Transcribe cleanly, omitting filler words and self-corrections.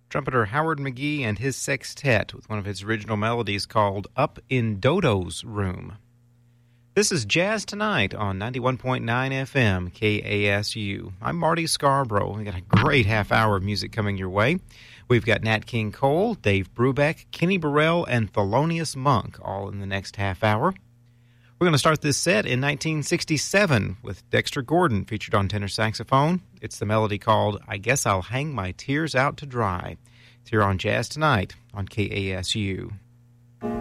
trumpeter Howard McGee and his sextet with one of his original melodies called Up in Dodo's Room. This is Jazz Tonight on 91.9 FM KASU. I'm Marty Scarborough. We got a great half hour of music coming your way. We've got Nat King Cole, Dave Brubeck, Kenny Burrell, and Thelonious Monk all in the next half hour. We're going to start this set in 1967 with Dexter Gordon featured on tenor saxophone. It's the melody called I Guess I'll Hang My Tears Out to Dry. It's here on Jazz Tonight on KASU.